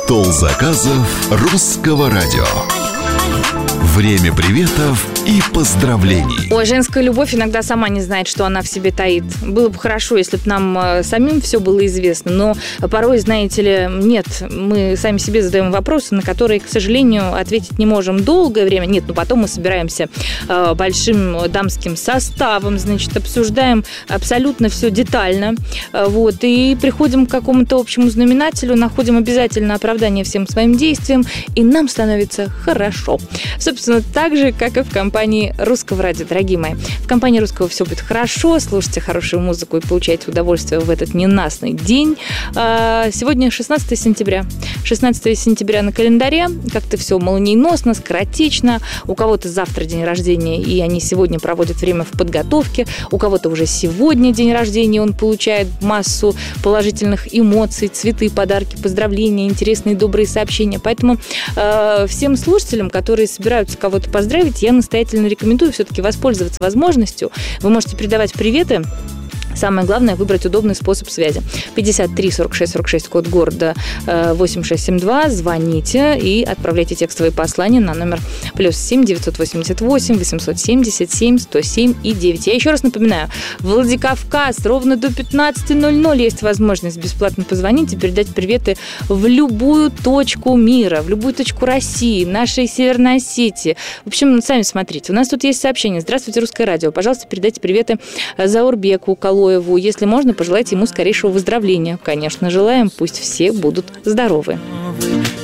Стол заказов русского радио. Время приветов и поздравлений. Ой, женская любовь иногда сама не знает, что она в себе таит. Было бы хорошо, если бы нам самим все было известно, но порой, знаете ли, нет. Мы сами себе задаем вопросы, на которые, к сожалению, ответить не можем долгое время. Нет, но потом мы собираемся большим дамским составом, значит, обсуждаем абсолютно все детально, вот, и приходим к какому-то общему знаменателю, находим обязательно оправдание всем своим действиям, и нам становится хорошо. Собственно, так же, как и в компании Русского радио, дорогие мои. В компании Русского все будет хорошо, слушайте хорошую музыку и получайте удовольствие в этот ненастный день. Сегодня 16 сентября. 16 сентября на календаре. Как-то все молниеносно, скоротечно. У кого-то завтра день рождения, и они сегодня проводят время в подготовке. У кого-то уже сегодня день рождения, он получает массу положительных эмоций, цветы, подарки, поздравления, интересные добрые сообщения. Поэтому всем слушателям, которые собираются кого-то поздравить, я настоятельно рекомендую все-таки воспользоваться возможностью. Вы можете передавать приветы. Самое главное – выбрать удобный способ связи. 53 46 46, код города 8672. Звоните и отправляйте текстовые послания на номер +7 988 877 107 и 9. Я еще раз напоминаю, Владикавказ ровно до 15:00 есть возможность бесплатно позвонить и передать приветы в любую точку мира, в любую точку России, нашей Северной Осетии. В общем, сами смотрите. У нас тут есть сообщение. Здравствуйте, Русское радио. Пожалуйста, передайте приветы Заурбеку Колоеву. Если можно, пожелайте ему скорейшего выздоровления. Конечно, желаем. Пусть все будут здоровы.